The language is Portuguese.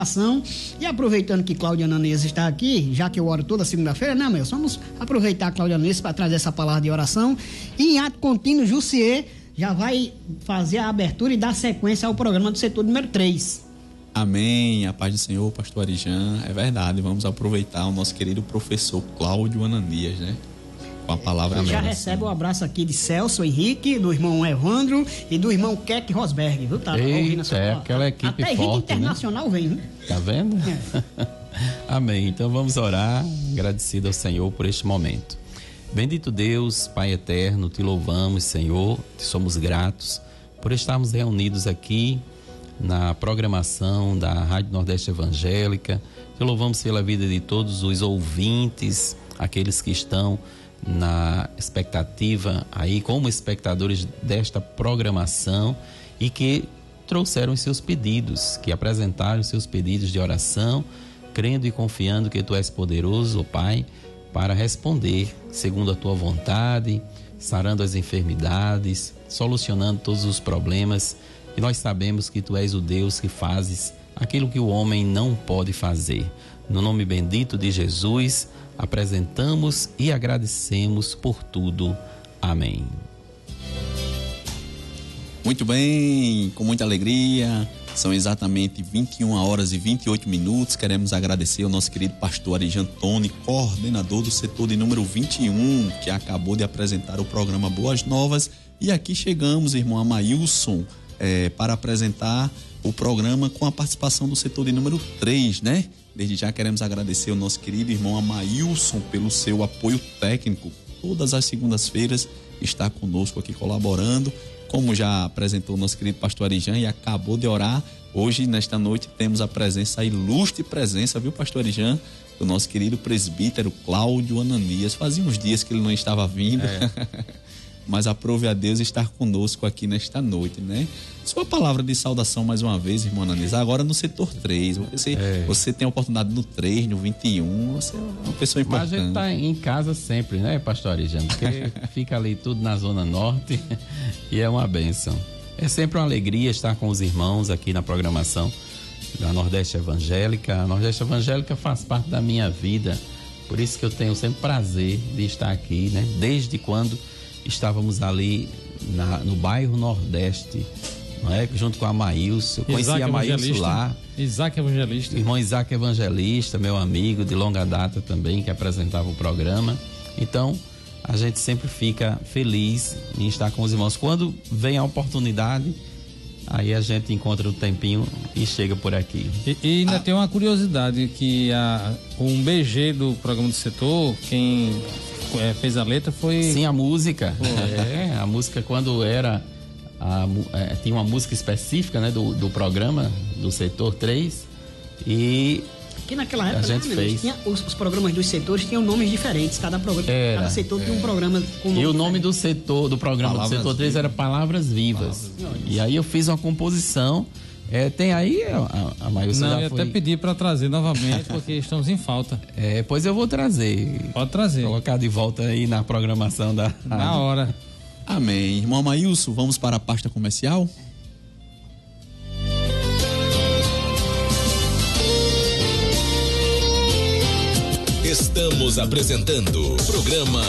E aproveitando que Cláudia Ananias está aqui, já que eu oro toda segunda-feira, né, Melson? Vamos aproveitar a Cláudia Ananias para trazer essa palavra de oração. E em ato contínuo, Jussier já vai fazer a abertura e dar sequência ao programa do setor número 3. Amém, a paz do Senhor, pastor Arijan. É verdade, vamos aproveitar o nosso querido professor Cláudio Ananias, né? Com a palavra. Já recebe o abraço aqui de Celso Henrique, do irmão Evandro e do irmão Keck Rosberg, viu? Tá ouvindo essa palavra. Aquela equipe até forte, Henrique Internacional, né? Vem, viu? Tá vendo? É. Amém. Então vamos orar, agradecido ao Senhor por este momento. Bendito Deus, Pai eterno, te louvamos, Senhor, te somos gratos por estarmos reunidos aqui na programação da Rádio Nordeste Evangélica. Te louvamos pela vida de todos os ouvintes, aqueles que estão na expectativa aí como espectadores desta programação e que trouxeram os seus pedidos, que apresentaram os seus pedidos de oração, crendo e confiando que tu és poderoso, ó Pai, para responder segundo a tua vontade, sarando as enfermidades, solucionando todos os problemas. E nós sabemos que tu és o Deus que fazes aquilo que o homem não pode fazer. No nome bendito de Jesus, apresentamos e agradecemos por tudo. Amém. Muito bem, com muita alegria. São exatamente 21 horas e 28 minutos. Queremos agradecer ao nosso querido pastor Arijan Tony, coordenador do setor de número 21, que acabou de apresentar o programa Boas Novas. E aqui chegamos, irmão Amailson, para apresentar o programa com a participação do setor de número 3, né? Desde já queremos agradecer ao nosso querido irmão Amailson pelo seu apoio técnico. Todas as segundas-feiras está conosco aqui colaborando. Como já apresentou o nosso querido pastor Arijan e acabou de orar, hoje, nesta noite, temos a ilustre presença, viu, pastor Arijan, do nosso querido presbítero Cláudio Ananias. Fazia uns dias que ele não estava vindo, mas aprove a Deus estar conosco aqui nesta noite, né? Sua palavra de saudação mais uma vez, irmão Ananias, agora no setor 3. Você tem a oportunidade no 3, no 21, você é uma pessoa importante. Mas a gente está em casa sempre, né, pastor Arijan? Porque fica ali tudo na Zona Norte e é uma bênção. É sempre uma alegria estar com os irmãos aqui na programação da Nordeste Evangélica. A Nordeste Evangélica faz parte da minha vida, por isso que eu tenho sempre prazer de estar aqui, né? Desde quando estávamos ali no bairro Nordeste, não é? Junto com a Maílson. Eu conheci a Maílson lá. Isaac Evangelista. Irmão Isaac Evangelista, meu amigo de longa data também, que apresentava o programa. Então, a gente sempre fica feliz em estar com os irmãos. Quando vem a oportunidade, aí a gente encontra o tempinho e chega por aqui. E ainda tem uma curiosidade, que um BG do programa do setor, quem fez a letra foi... Sim, a música. A música quando era... tinha uma música específica, né, do programa do setor 3 e que naquela época a gente fez. Tinha, os programas dos setores tinham nomes diferentes, cada setor tinha um programa com nome. E o nome do setor, do programa Palavras do setor 3 era Palavras Vivas. E aí eu fiz uma composição. Tem aí a Maílson? Não, eu até pedi para trazer novamente, porque estamos em falta. Pois eu vou trazer. Pode trazer. Colocar de volta aí na programação da rádio. Na hora. Amém. Irmão Maílson, vamos para a pasta comercial? Estamos apresentando o programa